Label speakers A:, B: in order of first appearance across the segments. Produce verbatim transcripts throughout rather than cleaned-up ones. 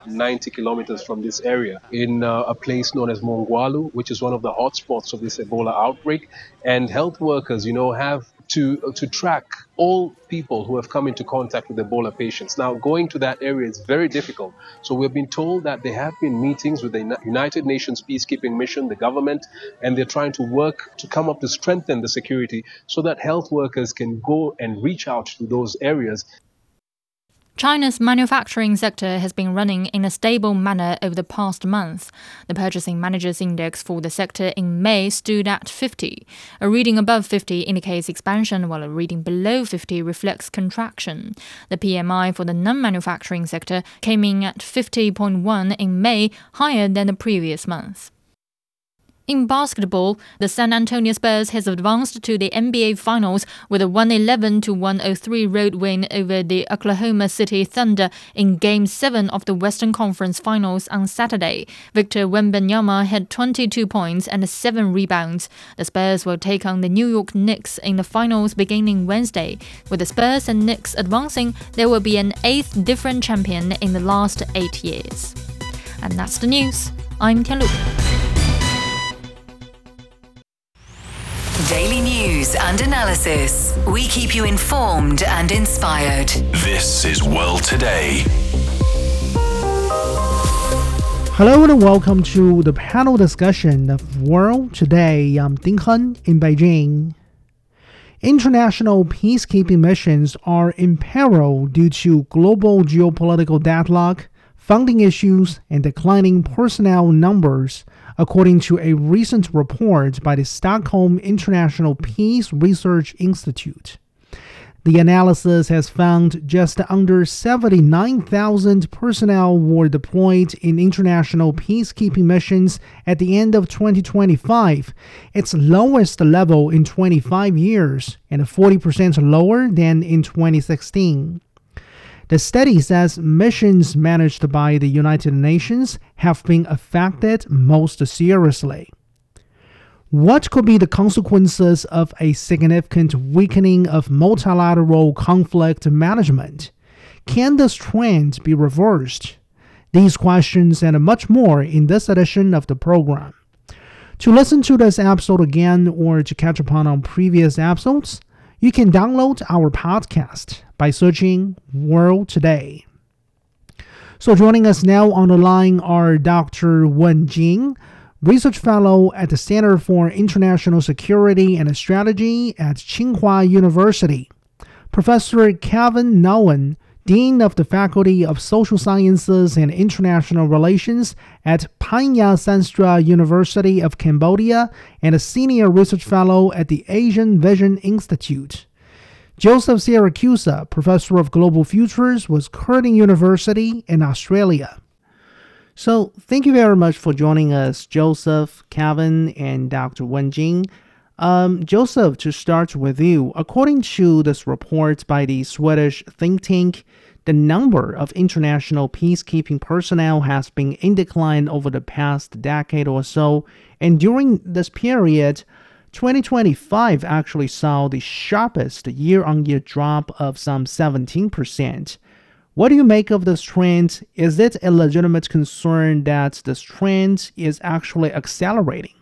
A: ninety kilometers from this area in uh, a place known as Mongwalu, which is one of the hotspots of this Ebola outbreak. And health workers, you know, have to uh, to track all people who have come into contact with Ebola patients. Now, going to that area is very difficult. So we've been told that there have been meetings with the United Nations peacekeeping mission, the government, and they're trying to work to come up to strengthen the security so that health workers can go and reach out to those areas.
B: China's manufacturing sector has been running in a stable manner over the past month. The Purchasing Managers' Index for the sector in May stood at fifty. A reading above fifty indicates expansion, while a reading below fifty reflects contraction. The P M I for the non-manufacturing sector came in at fifty point one in May, higher than the previous month. In basketball, the San Antonio Spurs has advanced to the N B A Finals with a one eleven to one oh three road win over the Oklahoma City Thunder in Game seven of the Western Conference Finals on Saturday. Victor Wembanyama had twenty-two points and seven rebounds. The Spurs will take on the New York Knicks in the finals beginning Wednesday. With the Spurs and Knicks advancing, there will be an eighth different champion in the last eight years. And that's the news. I'm Tianlu.
C: Daily news and analysis. We keep you informed and inspired.
D: This is World Today.
E: Hello and welcome to the panel discussion of World Today. I'm Ding Hen in Beijing. International peacekeeping missions are in peril due to global geopolitical deadlock, funding issues, and declining personnel numbers, according to a recent report by the Stockholm International Peace Research Institute. The analysis has found just under seventy-nine thousand personnel were deployed in international peacekeeping missions at the end of twenty twenty-five, its lowest level in twenty-five years, and forty percent lower than in twenty sixteen. The study says missions managed by the United Nations have been affected most seriously. What could be the consequences of a significant weakening of multilateral conflict management? Can this trend be reversed? These questions and much more in this edition of the program. To listen to this episode again or to catch up on previous episodes, you can download our podcast by searching World Today. So joining us now on the line are Doctor Wen Jing, Research Fellow at the Center for International Security and Strategy at Tsinghua University, Professor Kevin Nguyen, Dean of the Faculty of Social Sciences and International Relations at Panya Sanstra University of Cambodia, and a Senior Research Fellow at the Asian Vision Institute. Joseph Siracusa, Professor of Global Futures with Curtin University in Australia. So, thank you very much for joining us, Joseph, Kevin, and Doctor Wen Jing. Um, Joseph, to start with you, according to this report by the Swedish think tank, the number of international peacekeeping personnel has been in decline over the past decade or so, and during this period, twenty twenty-five actually saw the sharpest year-on-year drop of some seventeen percent. What do you make of this trend? Is it a legitimate concern that this trend is actually accelerating?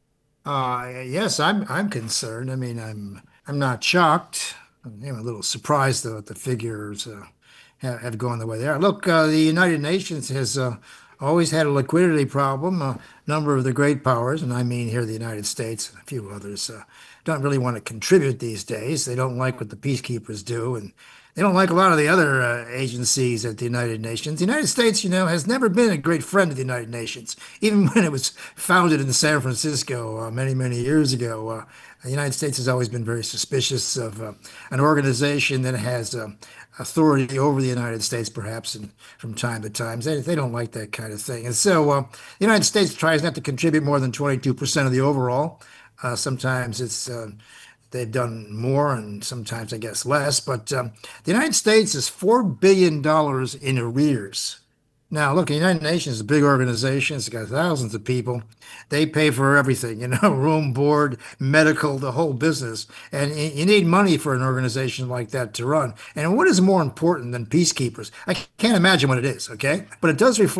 F: Uh, yes, I'm I'm concerned. I mean, I'm I'm not shocked. I'm a little surprised though that the figures uh, have, have gone the way they are. Look, uh, the United Nations has uh, always had a liquidity problem. A number of the great powers, and I mean here the United States and a few others, uh, don't really want to contribute these days. They don't like what the peacekeepers do, and they don't like a lot of the other uh, agencies at the United Nations. The United States, you know, has never been a great friend of the United Nations. Even when it was founded in San Francisco uh, many, many years ago, uh, the United States has always been very suspicious of uh, an organization that has uh, authority over the United States, perhaps, and from time to time. They, they don't like that kind of thing. And so uh, the United States tries not to contribute more than twenty-two percent of the overall. Uh, sometimes it's... Uh, They've done more and sometimes, I guess, less. But um, the United States is four billion dollars in arrears Now, look, the United Nations is a big organization. It's got thousands of people. They pay for everything, you know, room, board, medical, the whole business. And y- you need money for an organization like that to run. And what is more important than peacekeepers? I can't imagine what it is, okay? But it does reflect